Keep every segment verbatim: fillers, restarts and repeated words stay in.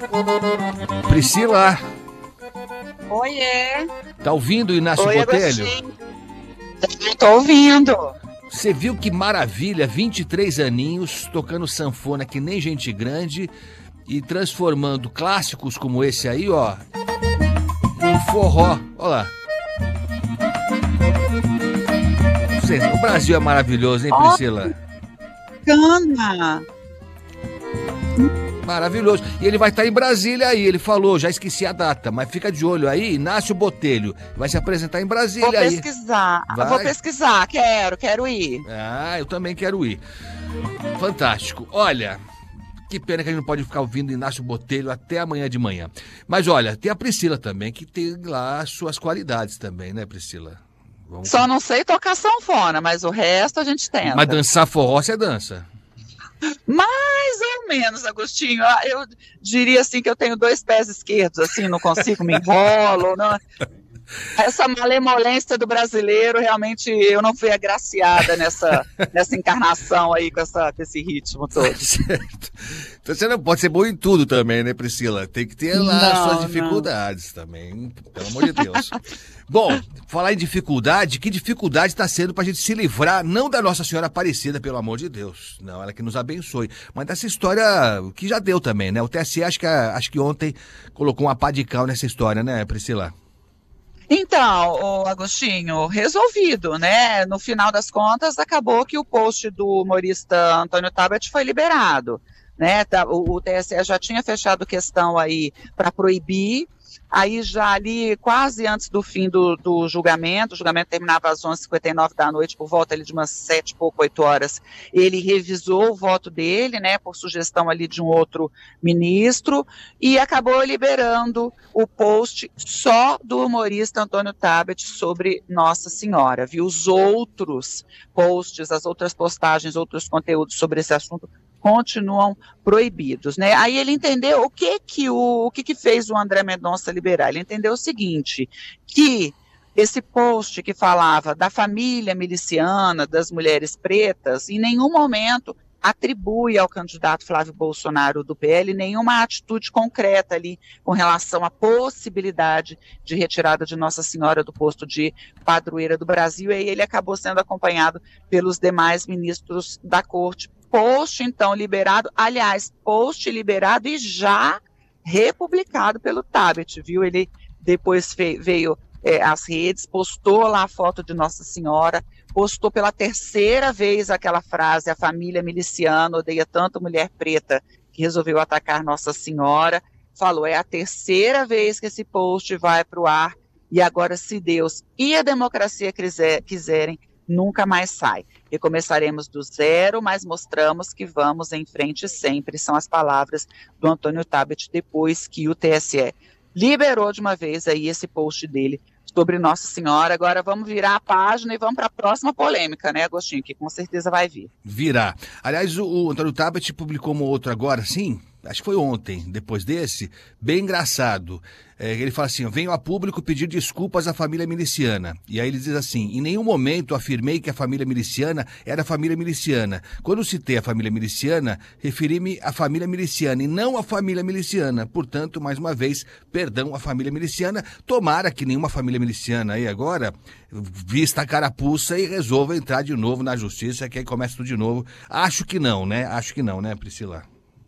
Priscila. Oiê. Tá ouvindo o Inácio Oi, Botelho? Tô ouvindo. Você viu que maravilha, vinte e três aninhos, tocando sanfona que nem gente grande e transformando clássicos como esse aí, ó, em forró. Olha lá. O Brasil é maravilhoso, hein, Priscila? Bacana. Maravilhoso. E ele vai estar em Brasília aí, ele falou, já esqueci a data, mas fica de olho aí, Inácio Botelho. Vai se apresentar em Brasília Vou aí. pesquisar, Vai? vou pesquisar, quero, quero ir. Ah, eu também quero ir. Fantástico. Olha, que pena que a gente não pode ficar ouvindo Inácio Botelho até amanhã de manhã. Mas olha, tem a Priscila também, que tem lá as suas qualidades também, né, Priscila? Vamos... Só não sei tocar sanfona, mas o resto a gente tenta. Mas dançar forró você dança? Mais ou menos, Agostinho. Eu diria assim que eu tenho dois pés esquerdos, assim, não consigo, me enrolo. Não... Essa malemolência do brasileiro, realmente, eu não fui agraciada nessa, nessa encarnação aí, com, essa, com esse ritmo todo. Certo. Então você não pode ser bom em tudo também, né, Priscila? Tem que ter lá Não, as suas não. dificuldades também, pelo amor de Deus. Bom, falar em dificuldade, que dificuldade está sendo para a gente se livrar, não da Nossa Senhora Aparecida, pelo amor de Deus, não, ela que nos abençoe, mas dessa história que já deu também, né? O T S E, acho que, acho que ontem colocou uma pá de cal nessa história, né, Priscila? Então, o Agostinho, resolvido, né? No final das contas, acabou que o post do humorista Antônio Tabet foi liberado, né? O, o T S E já tinha fechado questão aí para proibir. Aí já ali, quase antes do fim do, do julgamento, o julgamento terminava às onze e cinquenta e nove da noite, por volta ali de umas sete e pouco, oito horas, ele revisou o voto dele, né, por sugestão ali de um outro ministro, e acabou liberando o post só do humorista Antônio Tabet sobre Nossa Senhora, viu? Os outros posts, as outras postagens, outros conteúdos sobre esse assunto continuam proibidos, né? Aí ele entendeu o que que o, o que que fez o André Mendonça liberar. Ele entendeu o seguinte, que esse post que falava da família miliciana, das mulheres pretas, em nenhum momento atribui ao candidato Flávio Bolsonaro do P L nenhuma atitude concreta ali com relação à possibilidade de retirada de Nossa Senhora do posto de padroeira do Brasil, e aí ele acabou sendo acompanhado pelos demais ministros da corte. Post, então, liberado, aliás, post liberado e já republicado pelo Tabet, viu? Ele depois veio é, às redes, postou lá a foto de Nossa Senhora, postou pela terceira vez aquela frase, a família miliciana odeia tanto mulher preta que resolveu atacar Nossa Senhora, falou, é a terceira vez que esse post vai para o ar, e agora, se Deus e a democracia quiser, quiserem, nunca mais sai. Recomeçaremos do zero, mas mostramos que vamos em frente sempre, são as palavras do Antônio Tabet, depois que o T S E liberou de uma vez aí esse post dele sobre Nossa Senhora. Agora vamos virar a página e vamos para a próxima polêmica, né, Agostinho, que com certeza vai vir. Virá. Aliás, o, o Antônio Tabet publicou um outro agora, sim, acho que foi ontem, depois desse, bem engraçado. É, ele fala assim, venho a público pedir desculpas à família miliciana. E aí ele diz assim, em nenhum momento afirmei que a família miliciana era a família miliciana. Quando citei a família miliciana, referi-me à família miliciana e não à família miliciana. Portanto, mais uma vez, perdão à família miliciana. Tomara que nenhuma família miliciana aí agora vista a carapuça e resolva entrar de novo na justiça, que aí começa tudo de novo. Acho que não, né? Acho que não, né, Priscila?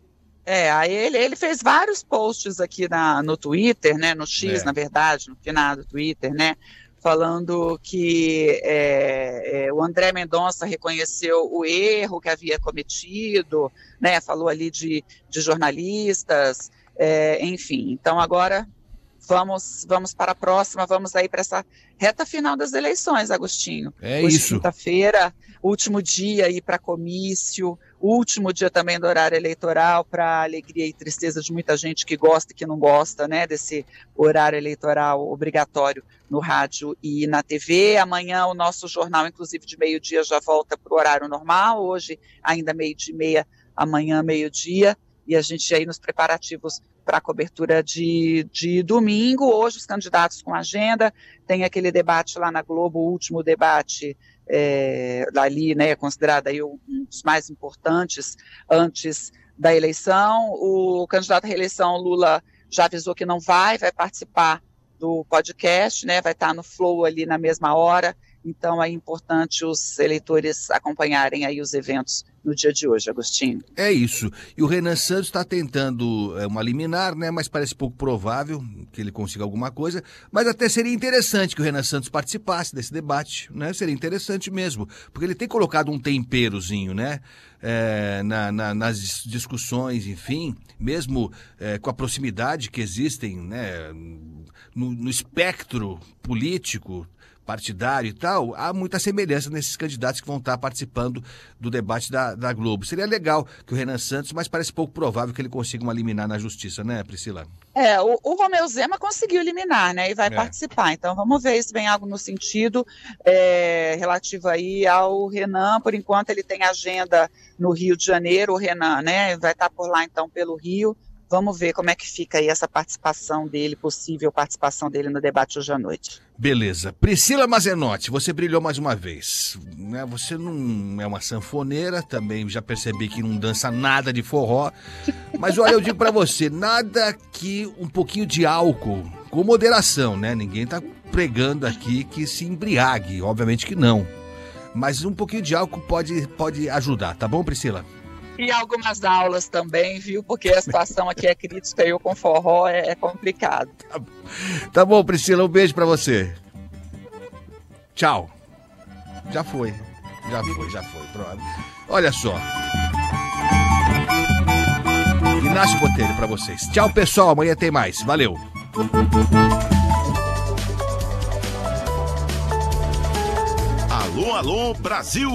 É, aí ele, ele fez vários posts aqui na, no Twitter, né, no X, é. na verdade, no final do Twitter, né, falando que é, é, o André Mendonça reconheceu o erro que havia cometido, né, falou ali de, de jornalistas, é, enfim, então agora vamos, vamos para a próxima, vamos aí para essa reta final das eleições, Agostinho. É Hoje, isso. quinta-feira, último dia aí para comício, último dia também do horário eleitoral, para alegria e tristeza de muita gente que gosta e que não gosta, né, desse horário eleitoral obrigatório no rádio e na T V. Amanhã o nosso jornal, inclusive de meio-dia, já volta para o horário normal, hoje ainda meio-dia e meia, amanhã meio-dia, e a gente aí nos preparativos para a cobertura de, de domingo. Hoje os candidatos com agenda, tem aquele debate lá na Globo, o último debate é, ali, né, considerado aí um dos mais importantes antes da eleição. O candidato à reeleição, Lula, já avisou que não vai, vai participar do podcast, né? Vai estar no Flow ali na mesma hora. Então é importante os eleitores acompanharem aí os eventos no dia de hoje, Agostinho. É isso. E o Renan Santos está tentando é, uma liminar, né? Mas parece pouco provável que ele consiga alguma coisa. Mas até seria interessante que o Renan Santos participasse desse debate, né? Seria interessante mesmo, porque ele tem colocado um temperozinho, né? É, na, na, nas discussões, enfim, mesmo é, com a proximidade que existem, né? no, no espectro político, partidário e tal, há muita semelhança nesses candidatos que vão estar participando do debate da, da Globo. Seria legal que o Renan Santos, mas parece pouco provável que ele consiga uma liminar na justiça, né, Priscila? É, o, o Romeu Zema conseguiu eliminar, né, e vai é. participar. Então vamos ver se vem algo no sentido é, relativo aí ao Renan. Por enquanto ele tem agenda no Rio de Janeiro, o Renan, né, vai estar por lá então pelo Rio. Vamos ver como é que fica aí essa participação dele, possível participação dele no debate hoje à noite. Beleza. Priscila Mazenotti, você brilhou mais uma vez. Você não é uma sanfoneira, também já percebi que não dança nada de forró. Mas olha, eu digo pra você, nada que um pouquinho de álcool, com moderação, né? Ninguém tá pregando aqui que se embriague, obviamente que não. Mas um pouquinho de álcool pode, pode ajudar, tá bom, Priscila? E algumas aulas também, viu? Porque a situação aqui é crítica e eu com forró é, é complicado. Tá, tá bom, Priscila, um beijo pra você. Tchau. Já foi. Já foi, já foi. Pronto. Olha só. Inácio Botelho pra vocês. Tchau, pessoal. Amanhã tem mais. Valeu. Alô, alô, Brasil!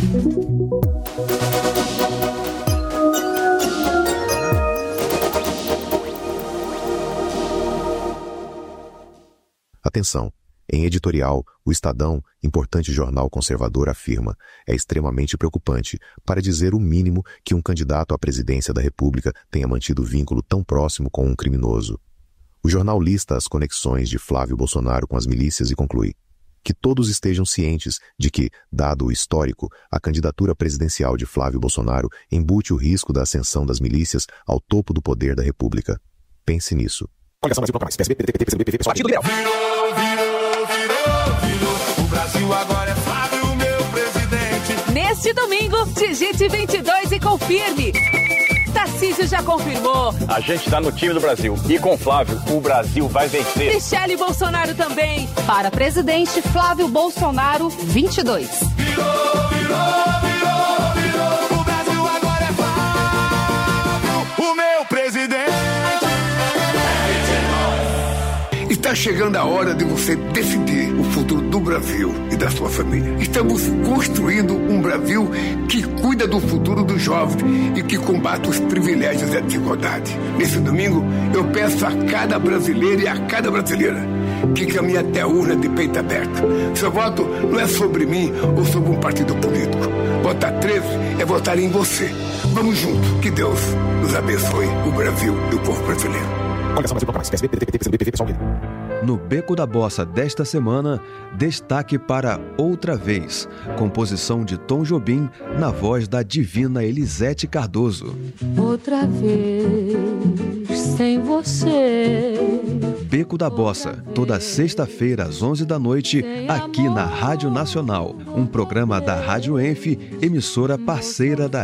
Atenção! Em editorial, o Estadão, importante jornal conservador, afirma: é extremamente preocupante, para dizer o mínimo, que um candidato à presidência da República tenha mantido vínculo tão próximo com um criminoso. O jornal lista as conexões de Flávio Bolsonaro com as milícias e conclui: que todos estejam cientes de que, dado o histórico, a candidatura presidencial de Flávio Bolsonaro embute o risco da ascensão das milícias ao topo do poder da República. Pense nisso. Coligação Brasil Toca Mais. P S B, P D T, P T, P S B, P T, Partido Liberal. Virou, virou, virou, virou. O Brasil agora é Flávio, meu presidente. Neste domingo, digite vinte e dois e confirme. Tarcísio já confirmou. A gente tá no time do Brasil. E com Flávio, o Brasil vai vencer. Michele Bolsonaro também. Para presidente, Flávio Bolsonaro, vinte e dois. Virou, virou, virou, virou. O Brasil agora é Flávio, o meu presidente. Está chegando a hora de você decidir o futuro do Brasil e da sua família. Estamos construindo um Brasil que cuida do futuro dos jovens e que combate os privilégios e a desigualdade. Nesse domingo, eu peço a cada brasileiro e a cada brasileira que caminhe até a urna de peito aberto. Seu voto não é sobre mim ou sobre um partido político. Votar treze é votar em você. Vamos juntos. Que Deus nos abençoe, o Brasil e o povo brasileiro. Coligação Brasil Toca Mais. P S B, P D T, P T, P S B, P T, Pessoal Livre. No Beco da Bossa desta semana, destaque para Outra Vez, composição de Tom Jobim, na voz da divina Elisete Cardoso. Outra vez, sem você. Beco da Bossa, toda sexta-feira às onze da noite, aqui na Rádio Nacional, um programa da Rádio Enf, emissora parceira da